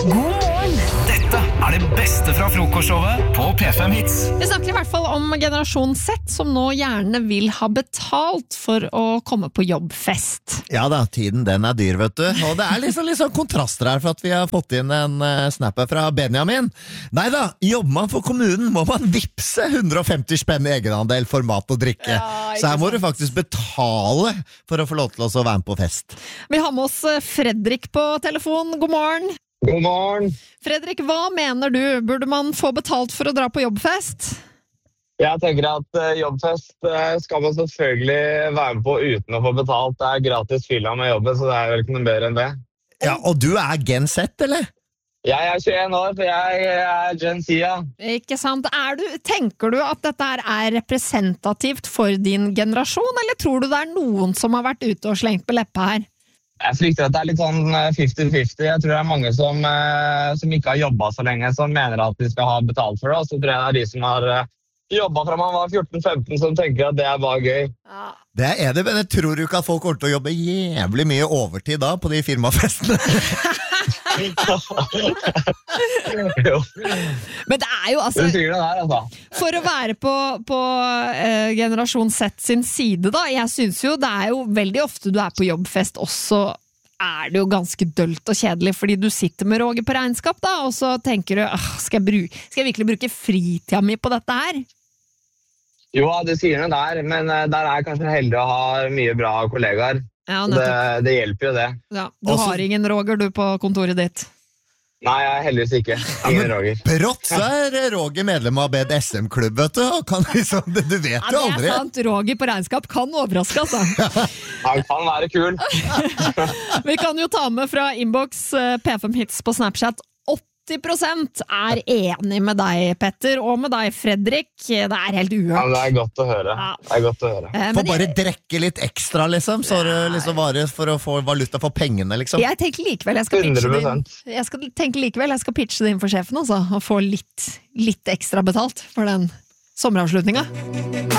God morgen! Dette det beste fra frokostshowet på P5 Hits. Vi snakker I hvert fall om generasjon Z, som nå gjerne vil ha betalt for å komme på jobbfest. Ja da, tiden den dyr, vet du. Og det liksom kontraster her, for at vi har fått inn en snapper fra Benjamin. Neida, jobber man for kommunen, må man vipse 150 spenn I egenandel for mat og drikke. Ja, så her må du faktisk betale for å få lov til å være med på fest. Vi har med oss Fredrik på telefon. God morgen. God morgen. Fredrik, hva mener du? Burde man få betalt for å dra på jobbfest? Jeg tenker at jobbfest skal man selvfølgelig være med på uten å få betalt. Det gratis fylla med jobben, så det vel ikke noe bedre enn det. Ja, og du Gen Z, eller? Jeg 21 år, for jeg Gen Z, ja. Ikke sant? Tenker du at dette her representativt for din generasjon, eller tror du det noen som har vært ute og slengt på leppa her? Jeg frykter at det litt sånn 50-50. Jeg tror det mange som ikke har jobbet så lenge, som mener at de skal ha betalt for det. Og så tror jeg det de som har jobbet fra man var 14-15, som tenker at det bare gøy. Ja. Det det, men jeg tror ikke at folk kommer til å jobbe jævlig mye overtid da, på de firmafestene. Men det jo altså, det altså for å være på generasjon Z sin side da, jeg synes jo det jo veldig ofte du på jobbfest også det jo ganske dølt og kjedelig, fordi du sitter med Roger på regnskap da, og så tenker du, skal jeg virkelig bruke fritida mi på dette her? Jo, det sier noe der, men der kanskje heldig å ha mye bra kollegaer. Ja, det hjelper jo det. Ja, du har ingen Roger du på kontoret ditt? Nei, jeg heldigvis ikke. Ingen Roger. Brått så Roger medlem av BDSM-klubb, vet du. Kan liksom, du vet jo aldri. Det sant, Roger på regnskap kan overraske, altså. Han kan være kul. Vi kan jo ta med fra Inbox P5 Hits på Snapchat. 80% enig med deg, Petter, og med deg, Fredrik. Det helt uhørt. Ja, det godt å høre. Ja. Det godt å høre. Får bare drekke litt ekstra, liksom, så det liksom bare for å få valuta for pengene, liksom. Jeg tenker likevel, jeg skal pitche det pitche det inn for sjefen, altså, og få litt ekstra betalt for den sommeravslutningen.